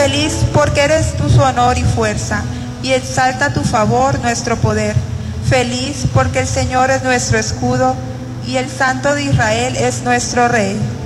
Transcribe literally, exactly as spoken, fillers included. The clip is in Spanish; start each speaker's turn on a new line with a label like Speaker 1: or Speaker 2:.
Speaker 1: Feliz porque eres tú su honor y fuerza, y exalta a tu favor nuestro poder. Feliz porque el Señor es nuestro escudo, y el Santo de Israel es nuestro Rey.